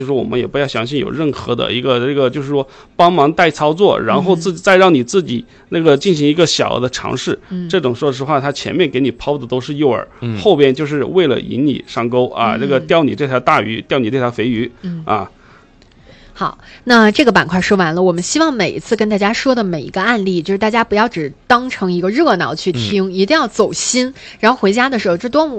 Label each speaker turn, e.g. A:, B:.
A: 就是我们也不要相信有任何的一个这个就是说帮忙代操作，然后再让你自己那个进行一个小额的尝试。这种说实话，他前面给你抛的都是诱饵，后边就是为了引你上钩啊，这个钓你这条大鱼，钓你这条肥鱼啊。
B: 好，那这个板块说完了，我们希望每一次跟大家说的每一个案例，就是大家不要只当成一个热闹去听，一定要走心，然后回家的时候，这端午